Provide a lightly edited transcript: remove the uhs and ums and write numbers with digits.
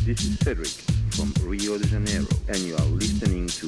This is Cedric from Rio de Janeiro, and you are listening to